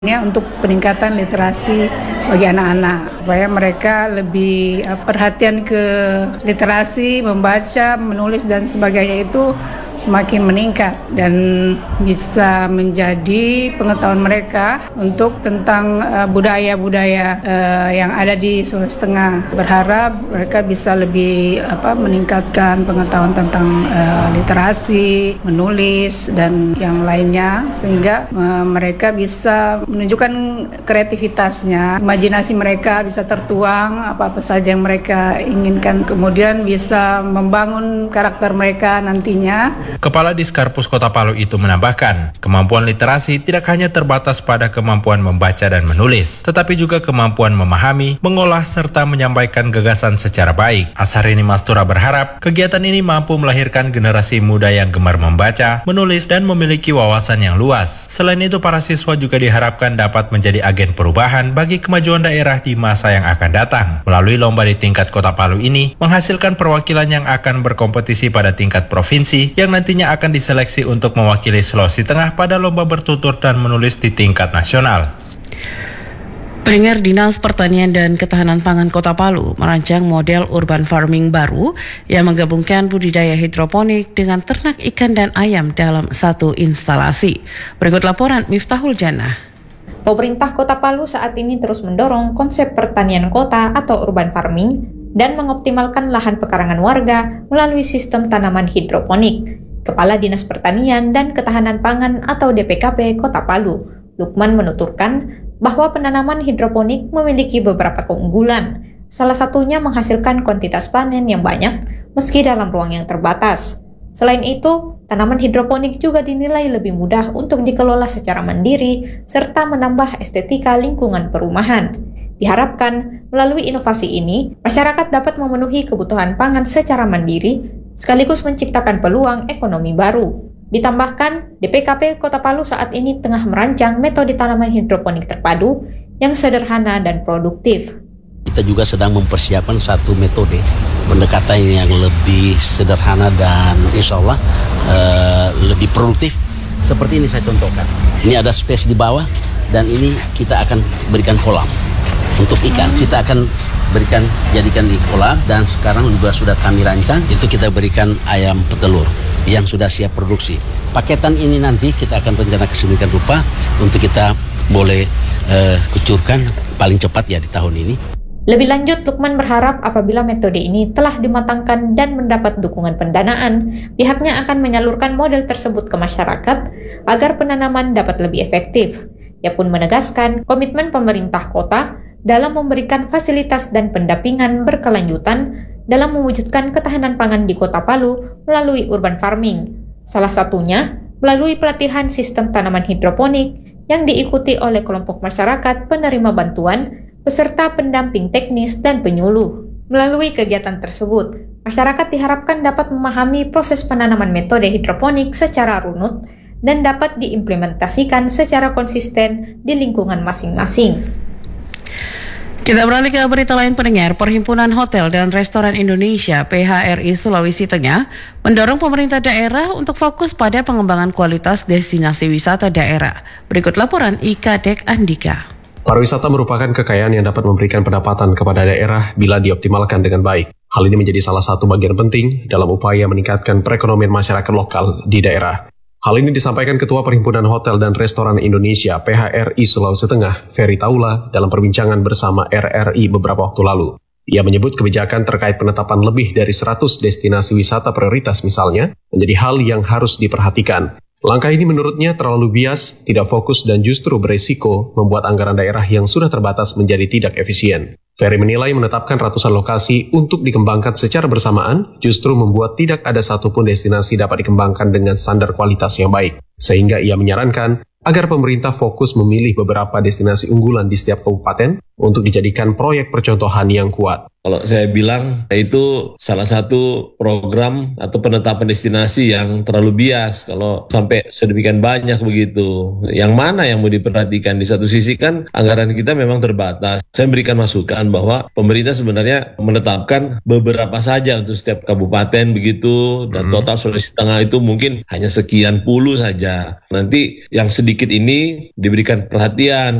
Untuk peningkatan literasi bagi anak-anak, supaya mereka lebih perhatian ke literasi, membaca, menulis dan sebagainya itu semakin meningkat dan bisa menjadi pengetahuan mereka untuk tentang budaya-budaya yang ada di Sulawesi Tengah. Berharap mereka bisa lebih meningkatkan pengetahuan tentang literasi, menulis dan yang lainnya, sehingga mereka bisa menunjukkan kreativitasnya, imajinasi mereka bisa tertuang apa-apa saja yang mereka inginkan, kemudian bisa membangun karakter mereka nantinya. Kepala Diskarpus Kota Palu itu menambahkan, kemampuan literasi tidak hanya terbatas pada kemampuan membaca dan menulis, tetapi juga kemampuan memahami, mengolah, serta menyampaikan gagasan secara baik. Asharini Mastura berharap kegiatan ini mampu melahirkan generasi muda yang gemar membaca, menulis, dan memiliki wawasan yang luas. Selain itu, para siswa juga diharapkan dapat menjadi agen perubahan bagi kemajuan daerah di masa yang akan datang. Melalui lomba di tingkat Kota Palu ini, menghasilkan perwakilan yang akan berkompetisi pada tingkat provinsi, yang nantinya akan diseleksi untuk mewakili Sulawesi Tengah pada lomba bertutur dan menulis di tingkat nasional. Pendengar, Dinas Pertanian dan Ketahanan Pangan Kota Palu merancang model urban farming baru yang menggabungkan budidaya hidroponik dengan ternak ikan dan ayam dalam satu instalasi. Berikut laporan Miftahul Jannah. Pemerintah Kota Palu saat ini terus mendorong konsep pertanian kota atau urban farming dan mengoptimalkan lahan pekarangan warga melalui sistem tanaman hidroponik. Kepala Dinas Pertanian dan Ketahanan Pangan atau DPKP Kota Palu, Lukman, menuturkan bahwa penanaman hidroponik memiliki beberapa keunggulan. Salah satunya menghasilkan kuantitas panen yang banyak meski dalam ruang yang terbatas. Selain itu, tanaman hidroponik juga dinilai lebih mudah untuk dikelola secara mandiri serta menambah estetika lingkungan perumahan. Diharapkan melalui inovasi ini, masyarakat dapat memenuhi kebutuhan pangan secara mandiri, sekaligus menciptakan peluang ekonomi baru. Ditambahkan, DPKP Kota Palu saat ini tengah merancang metode tanaman hidroponik terpadu yang sederhana dan produktif. Kita juga sedang mempersiapkan satu metode pendekatan yang lebih sederhana dan insya Allah lebih produktif. Seperti ini saya contohkan. Ini ada space di bawah dan ini kita akan berikan kolam untuk ikan. Kita akan jadikan di kolam dan sekarang juga sudah kami rancang, itu kita berikan ayam petelur yang sudah siap produksi. Paketan ini nanti kita akan rencana kesemikian rupa untuk kita boleh kucurkan paling cepat ya di tahun ini. Lebih lanjut, Lukman berharap apabila metode ini telah dimatangkan dan mendapat dukungan pendanaan, pihaknya akan menyalurkan model tersebut ke masyarakat agar penanaman dapat lebih efektif. Ia pun menegaskan komitmen pemerintah kota dalam memberikan fasilitas dan pendampingan berkelanjutan dalam mewujudkan ketahanan pangan di Kota Palu melalui urban farming. Salah satunya melalui pelatihan sistem tanaman hidroponik yang diikuti oleh kelompok masyarakat penerima bantuan beserta pendamping teknis dan penyuluh. Melalui kegiatan tersebut, masyarakat diharapkan dapat memahami proses penanaman metode hidroponik secara runut dan dapat diimplementasikan secara konsisten di lingkungan masing-masing. Kita beralih ke berita lain, pendengar. Perhimpunan Hotel dan Restoran Indonesia (PHRI) Sulawesi Tengah mendorong pemerintah daerah untuk fokus pada pengembangan kualitas destinasi wisata daerah. Berikut laporan Ika Dek Andika. Pariwisata merupakan kekayaan yang dapat memberikan pendapatan kepada daerah bila dioptimalkan dengan baik. Hal ini menjadi salah satu bagian penting dalam upaya meningkatkan perekonomian masyarakat lokal di daerah. Hal ini disampaikan Ketua Perhimpunan Hotel dan Restoran Indonesia (PHRI) Sulawesi Tengah, Ferry Taula, dalam perbincangan bersama RRI beberapa waktu lalu. Ia menyebut kebijakan terkait penetapan lebih dari 100 destinasi wisata prioritas misalnya menjadi hal yang harus diperhatikan. Langkah ini menurutnya terlalu bias, tidak fokus dan justru beresiko membuat anggaran daerah yang sudah terbatas menjadi tidak efisien. Ferry menilai menetapkan ratusan lokasi untuk dikembangkan secara bersamaan justru membuat tidak ada satupun destinasi dapat dikembangkan dengan standar kualitas yang baik. Sehingga ia menyarankan agar pemerintah fokus memilih beberapa destinasi unggulan di setiap kabupaten untuk dijadikan proyek percontohan yang kuat. Kalau saya bilang itu salah satu program atau penetapan destinasi yang terlalu bias kalau sampai sedemikian banyak begitu. Yang mana yang mau diperhatikan? Di satu sisi kan anggaran kita memang terbatas. Saya berikan masukan bahwa pemerintah sebenarnya menetapkan beberapa saja untuk setiap kabupaten begitu, dan total Sulawesi Tengah itu mungkin hanya sekian puluh saja. Nanti yang sedikit ini diberikan perhatian